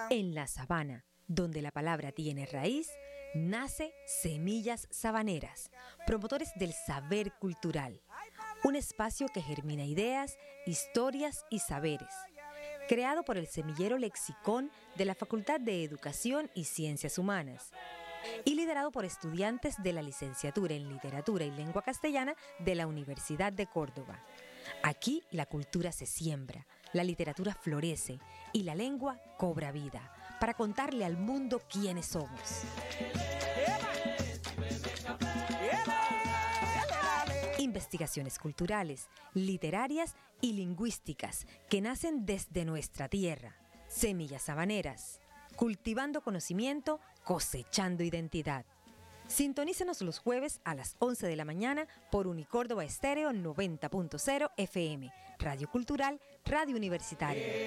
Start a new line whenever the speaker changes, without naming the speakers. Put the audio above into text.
En la sabana, donde la palabra tiene raíz, nace Semillas Sabaneras, promotores del saber cultural, un espacio que germina ideas, historias y saberes. Creado por el Semillero Lexicón de la Facultad de Educación y Ciencias Humanas y liderado por estudiantes de la licenciatura en Literatura y Lengua Castellana de la Universidad de Córdoba. Aquí la cultura se siembra, la literatura florece y la lengua cobra vida para contarle al mundo quiénes somos. Investigaciones culturales, literarias y lingüísticas que nacen desde nuestra tierra. Semillas Sabaneras, cultivando conocimiento, cosechando identidad. Sintonícenos los jueves a las 11 de la mañana por Unicórdoba Estéreo 90.0 FM, Radio Cultural, Radio Universitaria.